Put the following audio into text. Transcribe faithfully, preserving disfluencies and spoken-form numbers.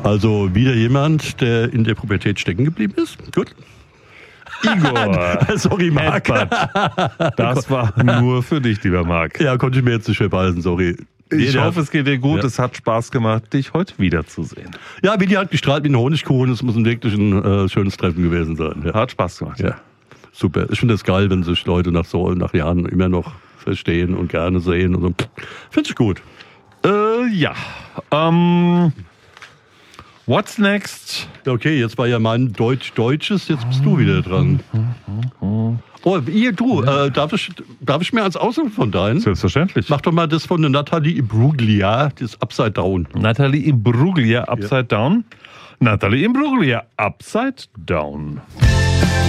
Also wieder jemand, der in der Pubertät stecken geblieben ist. Gut. Igor. Sorry, Marc. Das war nur für dich, lieber Marc. Ja, konnte ich mir jetzt nicht verbalsen, sorry. Ich Jeder. hoffe, es geht dir gut. Ja. Es hat Spaß gemacht, dich heute wiederzusehen. Ja, Willi hat gestrahlt wie ein Honigkuchen. Es muss ein wirklich ein äh, schönes Treffen gewesen sein. Ja. Hat Spaß gemacht. Ja, super. Ich finde das geil, wenn sich Leute nach so nach Jahren immer noch verstehen und gerne sehen. Und so. Finde ich gut. Äh, ja. Ähm, what's next? Okay, jetzt war ja mein Deutsch-Deutsches, jetzt bist du wieder dran. Oh, ihr, du, äh, darf, ich, darf ich mir als Ausdruck von deinen? Selbstverständlich. Mach doch mal das von der Nathalie Imbruglia, das Upside Down. Nathalie Imbruglia, Upside ja. Down. Nathalie Imbruglia, Upside Down.